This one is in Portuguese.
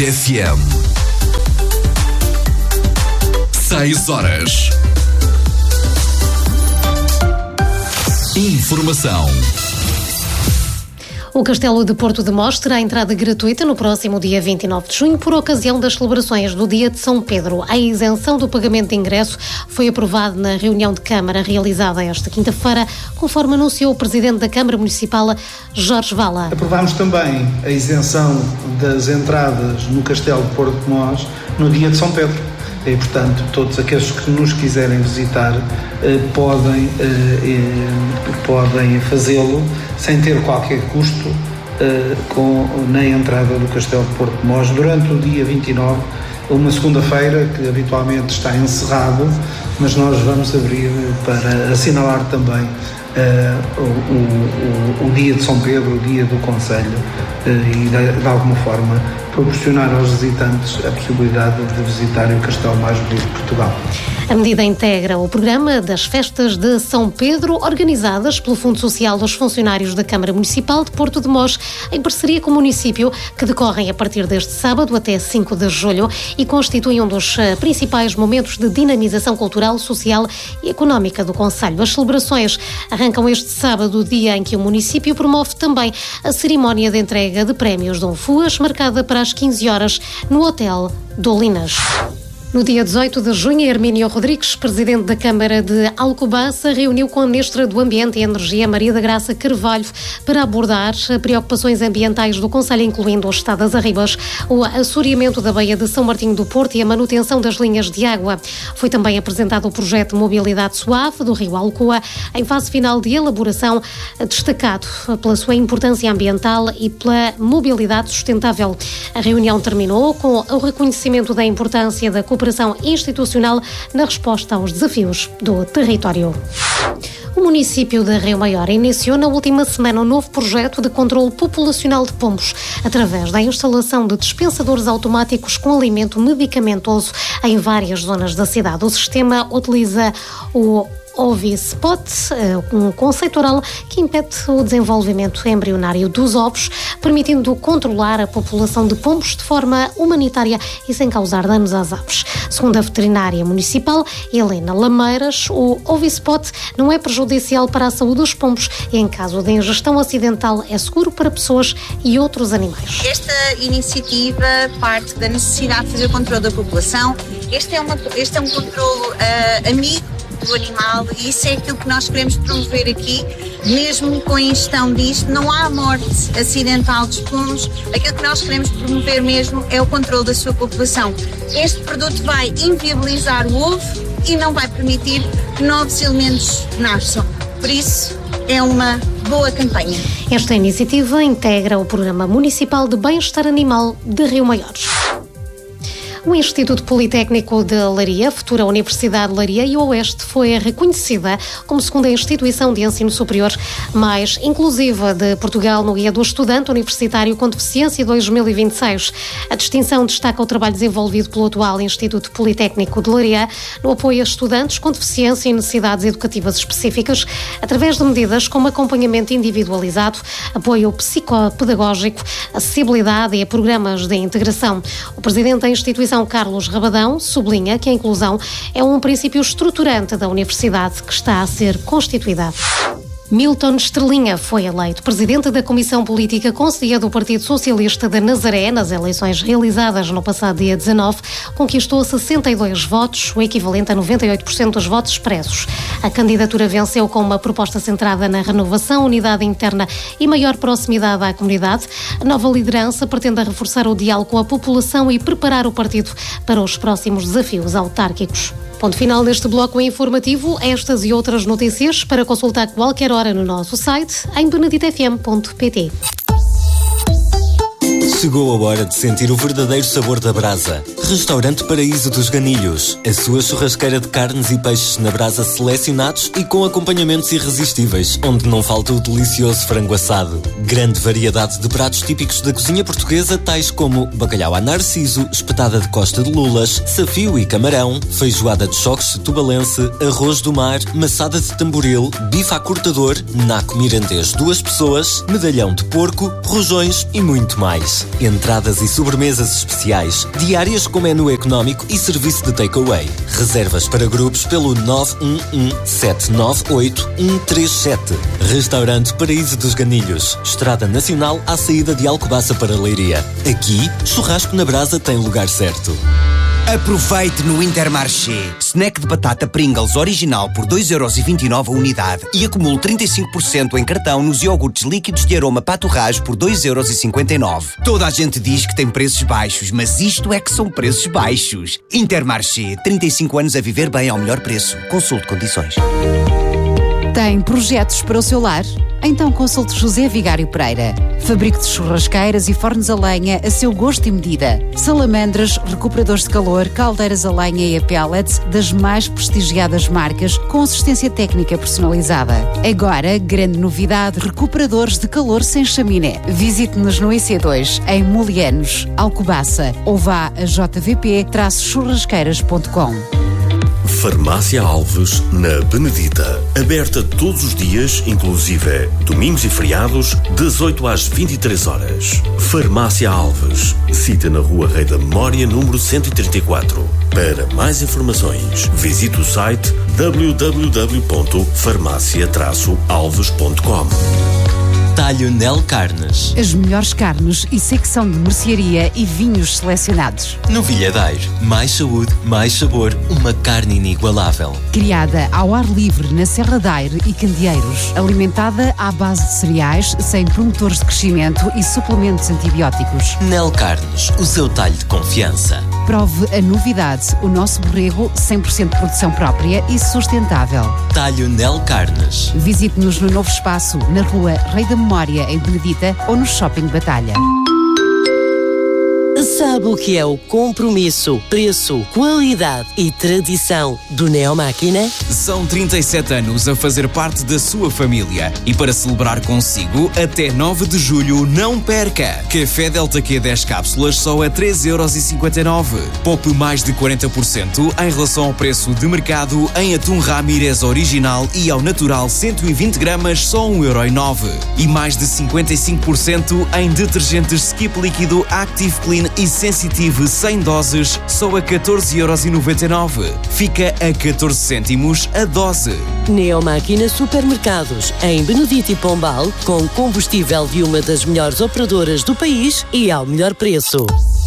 Bendita FM. 6 horas. Informação. O Castelo de Porto de Mós terá entrada gratuita no próximo dia 29 de junho por ocasião das celebrações do Dia de São Pedro. A isenção do pagamento de ingresso foi aprovada na reunião de Câmara realizada esta quinta-feira, conforme anunciou o Presidente da Câmara Municipal, Jorge Vala. Aprovámos também a isenção das entradas no Castelo de Porto de Mós no Dia de São Pedro. E, portanto, todos aqueles que nos quiserem visitar podem fazê-lo sem ter qualquer custo na entrada do Castelo de Porto de Mós durante o dia 29, uma segunda-feira que habitualmente está encerrado, mas nós vamos abrir para assinalar também o dia de São Pedro, o dia do Conselho, e de alguma forma proporcionar aos visitantes a possibilidade de visitarem o castelo mais bonito de Portugal. A medida integra o programa das festas de São Pedro, organizadas pelo Fundo Social dos Funcionários da Câmara Municipal de Porto de Mós, em parceria com o município, que decorrem a partir deste sábado até 5 de julho e constituem um dos principais momentos de dinamização cultural, social e económica do concelho. As celebrações arrancam este sábado, o dia em que o município promove também a cerimónia de entrega de prémios Dom Fuas, marcada para as 15 horas no Hotel Dolinas. No dia 18 de junho, Hermínio Rodrigues, presidente da Câmara de Alcobaça, reuniu com a Ministra do Ambiente e Energia, Maria da Graça Carvalho, para abordar preocupações ambientais do concelho, incluindo o estado das arribas, o assoreamento da Baía de São Martinho do Porto e a manutenção das linhas de água. Foi também apresentado o projeto de mobilidade suave do Rio Alcoa, em fase final de elaboração, destacado pela sua importância ambiental e pela mobilidade sustentável. A reunião terminou com o reconhecimento da importância da cooperação institucional na resposta aos desafios do território. O município de Rio Maior iniciou na última semana um novo projeto de controle populacional de pombos, através da instalação de dispensadores automáticos com alimento medicamentoso em várias zonas da cidade. O sistema utiliza o Ovispot, um conceito oral que impede o desenvolvimento embrionário dos ovos, permitindo controlar a população de pombos de forma humanitária e sem causar danos às aves. Segundo a veterinária municipal, Helena Lameiras, o Ovispot não é prejudicial para a saúde dos pombos e, em caso de ingestão acidental, é seguro para pessoas e outros animais. Esta iniciativa parte da necessidade de fazer o controle da população. Este é um controle amigo do animal e isso é aquilo que nós queremos promover aqui. Mesmo com a ingestão disto, não há morte acidental dos pombos. Aquilo que nós queremos promover mesmo é o controle da sua população. Este produto vai inviabilizar o ovo e não vai permitir que novos elementos nasçam. Por isso, é uma boa campanha. Esta iniciativa integra o Programa Municipal de Bem-Estar Animal de Rio Maior. O Instituto Politécnico de Leiria, futura Universidade de Leiria e Oeste, foi reconhecida como segunda instituição de ensino superior mais inclusiva de Portugal no Guia do Estudante Universitário com Deficiência 2026. A distinção destaca o trabalho desenvolvido pelo atual Instituto Politécnico de Leiria no apoio a estudantes com deficiência e necessidades educativas específicas, através de medidas como acompanhamento individualizado, apoio psicopedagógico, acessibilidade e programas de integração. O presidente da instituição, Carlos Rabadão, sublinha que a inclusão é um princípio estruturante da universidade que está a ser constituída. Milton Estrelinha foi eleito presidente da Comissão Política Conselhia do Partido Socialista de Nazaré nas eleições realizadas no passado dia 19, conquistou 62 votos, o equivalente a 98% dos votos expressos. A candidatura venceu com uma proposta centrada na renovação, unidade interna e maior proximidade à comunidade. A nova liderança pretende reforçar o diálogo com a população e preparar o partido para os próximos desafios autárquicos. Ponto final neste bloco informativo. Estas e outras notícias para consultar qualquer hora no nosso site em beneditafm.pt. Chegou a hora de sentir o verdadeiro sabor da brasa. Restaurante Paraíso dos Ganilhos. A sua churrasqueira de carnes e peixes na brasa selecionados e com acompanhamentos irresistíveis, onde não falta o delicioso frango assado. Grande variedade de pratos típicos da cozinha portuguesa, tais como bacalhau à narciso, espetada de costa de lulas, safio e camarão, feijoada de choques tubalense, arroz do mar, maçada de tamboril, bife à cortador, naco mirandês 2 pessoas, medalhão de porco, rojões e muito mais. mais. Entradas e sobremesas especiais, diárias com menu económico e serviço de takeaway. Reservas para grupos pelo 911-798-137. Restaurante Paraíso dos Ganilhos. Estrada Nacional à saída de Alcobaça para Leiria. Aqui, churrasco na brasa tem lugar certo. Aproveite no Intermarché. Snack de batata Pringles original por 2,29€ a unidade e acumule 35% em cartão nos iogurtes líquidos de aroma Pato Rage por 2,59€. Toda a gente diz que tem preços baixos, mas isto é que são preços baixos. Intermarché, 35 anos a viver bem ao melhor preço. Consulte condições. Tem projetos para o seu lar? Então consulte José Vigário Pereira. Fabrico de churrasqueiras e fornos a lenha a seu gosto e medida. Salamandras, recuperadores de calor, caldeiras a lenha e a pellets das mais prestigiadas marcas com assistência técnica personalizada. Agora, grande novidade, recuperadores de calor sem chaminé. Visite-nos no IC2, em Molianos, Alcobaça, ou vá a jvp-churrasqueiras.com. Farmácia Alves, na Benedita. Aberta todos os dias, inclusive domingos e feriados, das 8 às 23 horas. Farmácia Alves. Cita na Rua Rei da Memória, número 134. Para mais informações, visite o site www.farmacia-alves.com. Talho Nel Carnes. As melhores carnes e secção de mercearia e vinhos selecionados. Novilhadeiro. Mais saúde, mais sabor. Uma carne inigualável. Criada ao ar livre na Serra da Aire e Candeeiros. Alimentada à base de cereais, sem promotores de crescimento e suplementos antibióticos. Nel Carnes. O seu talho de confiança. Prove a novidade. O nosso borrego 100% de produção própria e sustentável. Talho Nel Carnes. Visite-nos no novo espaço na Rua Rei da Memória, em Benedita, ou no Shopping Batalha. Sabe o que é o compromisso, preço, qualidade e tradição do Neomáquina? São 37 anos a fazer parte da sua família e para celebrar consigo, até 9 de julho, não perca! Café Delta Q 10 cápsulas só a 3,59€. Poupe mais de 40% em relação ao preço de mercado em atum Ramírez original e ao natural 120 gramas só 1,09€. E mais de 55% em detergentes Skip líquido Active Clean e Sensitive 100 doses só a 14,99€. Fica a 14 cêntimos a dose. Neomáquina Supermercados, em Benedito e Pombal, com combustível de uma das melhores operadoras do país e ao melhor preço.